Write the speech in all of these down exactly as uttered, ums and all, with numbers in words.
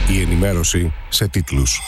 Η ενημέρωση σε τίτλους.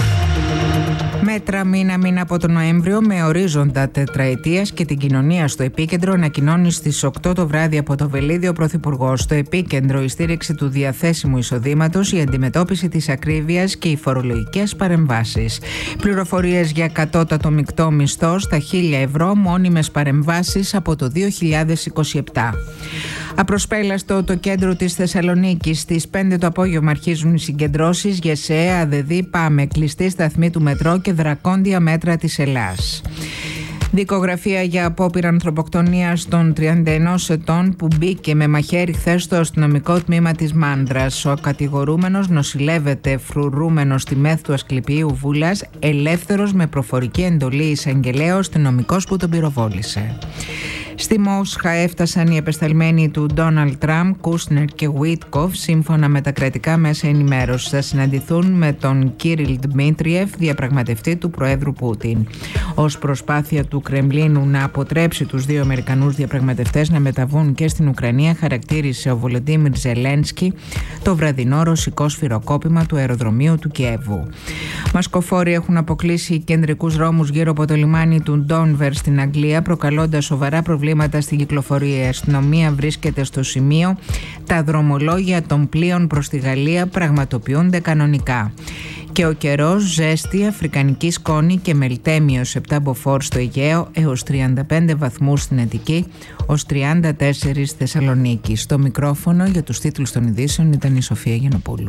Μέτρα μήνα μήνα από τον Νοέμβριο με ορίζοντα τετραετίας και την κοινωνία στο επίκεντρο, ανακοινώνει στις οκτώ το βράδυ από το Βελίδιο ο Πρωθυπουργός. Στο επίκεντρο η στήριξη του διαθέσιμου εισοδήματος, η αντιμετώπιση της ακρίβειας και οι φορολογικές παρεμβάσεις. Πληροφορίες για κατώτατο μεικτό μισθό στα χίλια ευρώ, μόνιμες παρεμβάσεις από το δύο χιλιάδες είκοσι επτά. Απροσπέλαστο το κέντρο της Θεσσαλονίκης. Στις πέντε το απόγευμα αρχίζουν οι συγκεντρώσεις. ΓΕΣΕ, ΑΔΕΔΗ, ΠΑΜΕ, κλειστή σταθμή του μετρό και δρακόντια μέτρα της Ελλάς. Δικογραφία για απόπειρα ανθρωποκτονίας των τριάντα ενός ετών που μπήκε με μαχαίρι χθες στο αστυνομικό τμήμα της Μάνδρας. Ο κατηγορούμενος νοσηλεύεται φρουρούμενος στη μεθ του Ασκληπιείου Βούλας, ελεύθερος με προφορική εντολή εισαγγελέου, αστυνομικός που τον πυροβόλησε. Στη Μόσχα έφτασαν οι επεσταλμένοι του Ντόναλντ Τραμπ, Κούσνερ και Βουίτκοφ, σύμφωνα με τα κρατικά μέσα ενημέρωσης. Θα συναντηθούν με τον Κύριλ Δημήτριεφ, διαπραγματευτή του Προέδρου Πούτιν. Ως προσπάθεια του Κρεμλίνου να αποτρέψει τους δύο Αμερικανούς διαπραγματευτές να μεταβούν και στην Ουκρανία, χαρακτήρισε ο Βολοντίμιρ Ζελένσκι το βραδινό ρωσικό σφυροκόπημα του αεροδρομίου του Κιέβου. Μασκοφόροι έχουν αποκλείσει κεντρικούς δρόμους γύρω από το λιμάνι του Ντόνβερ στην Αγγλία, προκαλώντας σοβαρά προβλήματα στην κυκλοφορία. Η αστυνομία βρίσκεται στο σημείο. Τα δρομολόγια των πλοίων προς τη Γαλλία πραγματοποιούνται κανονικά. Και ο καιρός, ζέστη, αφρικανική σκόνη και μελτέμιος επτά μποφόρ στο Αιγαίο έως τριάντα πέντε βαθμούς στην Αττική, ως τριάντα τέσσερα στη Θεσσαλονίκη. Στο μικρόφωνο για τους τίτλους των ειδήσεων ήταν η Σοφία Γιαννοπούλου.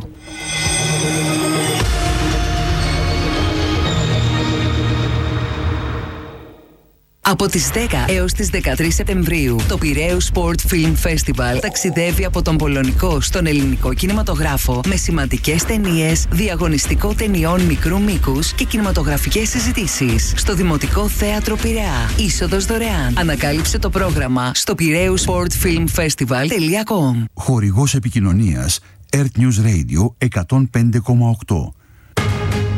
Από τις δέκα έως τις δεκατρείς Σεπτεμβρίου, το Πειραίους Sport Film Festival ταξιδεύει από τον πολωνικό στον ελληνικό κινηματογράφο με σημαντικές ταινίες, διαγωνιστικό ταινιών μικρού μήκους και κινηματογραφικές συζητήσεις στο Δημοτικό Θέατρο Πειραιά. Είσοδος δωρεάν. Ανακάλυψε το πρόγραμμα στο πειραίους σπορτ φιλμ φεστιβάλ τελεία κομ. Χορηγός επικοινωνίας Earth News Radio εκατόν πέντε κόμμα οκτώ.